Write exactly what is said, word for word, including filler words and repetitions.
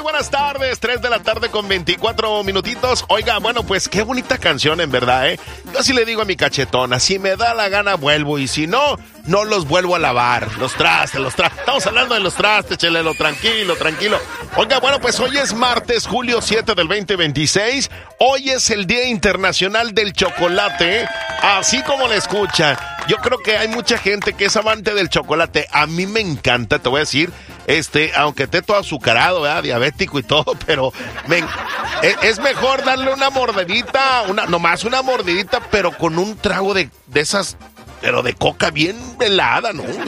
buenas tardes, tres de la tarde con veinticuatro minutitos. Oiga, bueno, pues qué bonita canción en verdad, ¿eh? Yo así le digo a mi cachetona, si me da la gana vuelvo y si no, no los vuelvo a lavar. Los trastes, los trastes. Estamos hablando de los trastes, chelelo, tranquilo, tranquilo. Oiga, bueno, pues hoy es martes, julio siete del veinte veintiséis. Hoy es el Día Internacional del Chocolate, así como le escucha. Yo creo que hay mucha gente que es amante del chocolate. A mí me encanta, te voy a decir, este, aunque esté todo azucarado, ¿verdad? Diabético y todo, pero me, es, es mejor darle una mordidita, una, nomás una mordidita, pero con un trago de, de esas, pero de coca bien helada, ¿no?